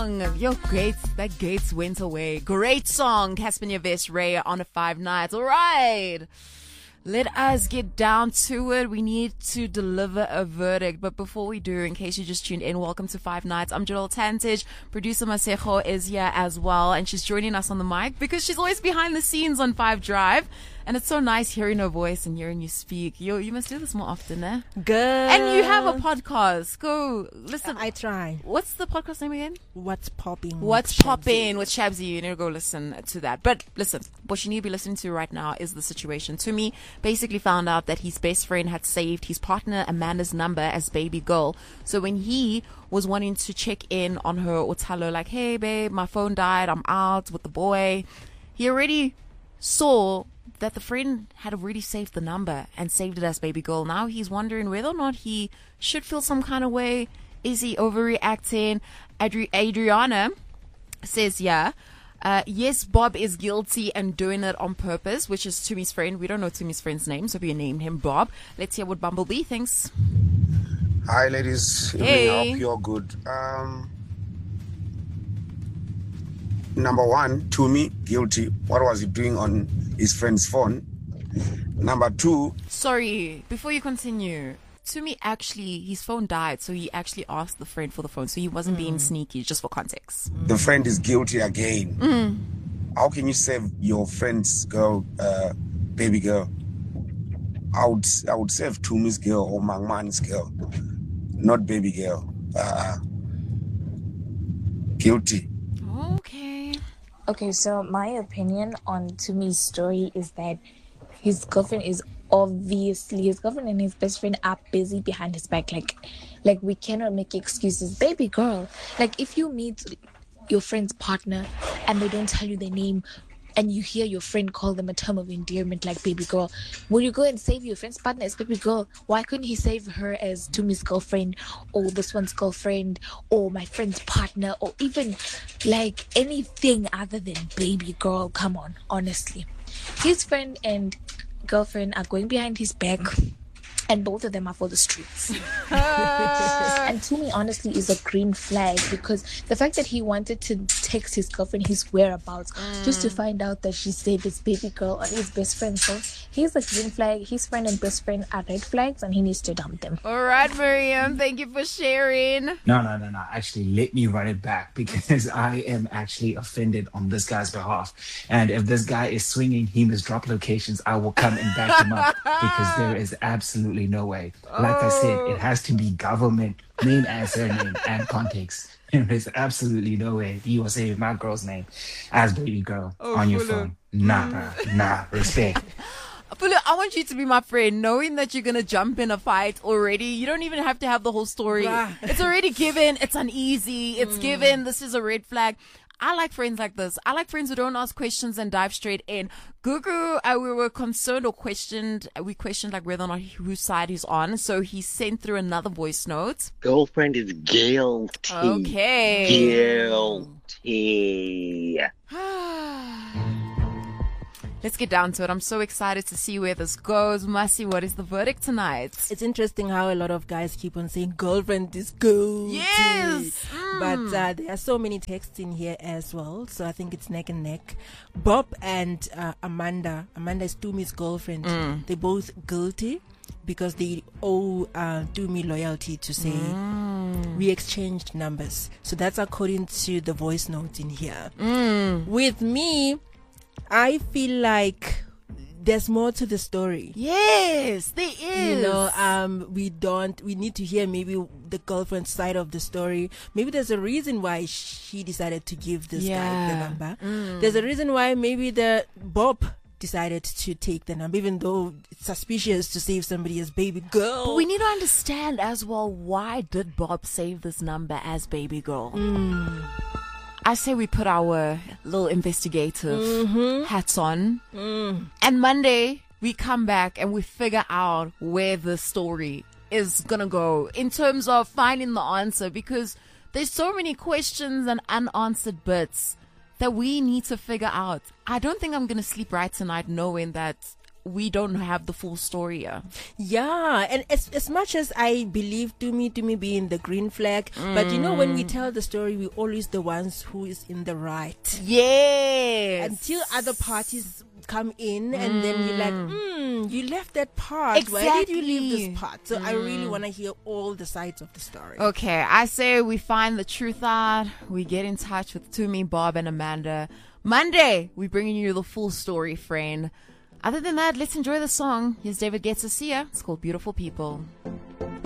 song. Yo, that Gates went away. Great song. Casper Nyovest, Ray on a 5 nights. All right. Let us get down to it. We need to deliver a verdict. But before we do, in case you just tuned in, welcome to 5 Nights. I'm Joel Tantich. Producer Masejo is here as well. And she's joining us on the mic because she's always behind the scenes on 5 Drive. And it's so nice hearing her voice and hearing you speak. You must do this more often, eh? Good. And you have a podcast. Go listen. I try. What's the podcast name again? What's Popping? What's Popping with Shabzy. You need to go listen to that. But listen, what you need to be listening to right now is the situation. Toomey basically found out that his best friend had saved his partner Amanda's number as baby girl. So when he was wanting to check in on her or tell her like, hey babe, my phone died, I'm out with the boy, he already saw that the friend had already saved the number and saved it as baby girl. Now he's wondering whether or not he should feel some kind of way. Is he overreacting? Adriana says, yes, Bob is guilty and doing it on purpose, which is Toomey's friend. We don't know Toomey's friend's name, so we named him Bob. Let's hear what Bumblebee thinks. Hi, ladies. Hey. I hope you're good. Number one, Toomey, guilty. What was he doing on his friend's phone? Number two... Sorry, before you continue, Toomey actually, his phone died, so he actually asked the friend for the phone, so he wasn't being sneaky, just for context. The friend is guilty again. How can you save your friend's girl, baby girl? I would save Toomey's girl or Mangman's girl, not baby girl. Guilty. Okay, so my opinion on Toomey's story is that his girlfriend and his best friend are busy behind his back. Like we cannot make excuses. Baby girl, like if you meet your friend's partner and they don't tell you their name and you hear your friend call them a term of endearment like baby girl, will you go and save your friend's partner as baby girl? Why couldn't he save her as Toomey's girlfriend or this one's girlfriend or my friend's partner or even like anything other than baby girl? Come on, honestly. His friend and girlfriend are going behind his back and both of them are for the streets. And to me, honestly, is a green flag because the fact that he wanted to text his girlfriend his whereabouts just to find out that she saved his baby girl on his best friend's phone, he's a green flag. His friend and best friend are red flags and he needs to dump them. All right, Miriam, thank you for sharing. No. Actually, let me run it back because I am actually offended on this guy's behalf. And if this guy is swinging he must drop locations, I will come and back him up because there is absolutely no way. Like I said, it has to be government, name and surname and context. There is absolutely no way you will say my girl's name as baby girl on your phone. Nah, respect. Pulu, I want you to be my friend, knowing that you're going to jump in a fight already. You don't even have to have the whole story. It's already given. It's uneasy. It's given. This is a red flag. I like friends like this. I like friends who don't ask questions and dive straight in. Gugu, we were concerned or questioned. We questioned like whether or not whose side he's on. So he sent through another voice note. Girlfriend is guilty. Okay. Guilty. Let's get down to it. I'm so excited to see where this goes. Masi, what is the verdict tonight? It's interesting how a lot of guys keep on saying girlfriend is guilty. Yes! But there are so many texts in here as well. So I think it's neck and neck. Bob and Amanda is Toomey's girlfriend. They're both guilty because they owe Toomey loyalty to say we exchanged numbers. So that's according to the voice note in here. With me, I feel like there's more to the story. Yes, there is. You know, we need to hear maybe the girlfriend's side of the story. Maybe there's a reason why she decided to give this guy the number. There's a reason why maybe the Bob decided to take the number, even though it's suspicious to save somebody as baby girl. But we need to understand as well, why did Bob save this number as baby girl? I say we put our little investigative hats on. And Monday, we come back and we figure out where the story is going to go in terms of finding the answer, because there's so many questions and unanswered bits that we need to figure out. I don't think I'm going to sleep right tonight knowing that we don't have the full story here. Yeah, and as much as I believe Tumi being the green flag, but you know, when we tell the story, we're always the ones who is in the right. Yes. Until other parties come in, and then you're like, you left that part. Why did you leave this part? So I really want to hear all the sides of the story. Okay, I say we find the truth out. We get in touch with Tumi, Bob, and Amanda. Monday, we're bringing you the full story, friend. Other than that, let's enjoy the song. Here's David Guetta. See ya. It's called Beautiful People.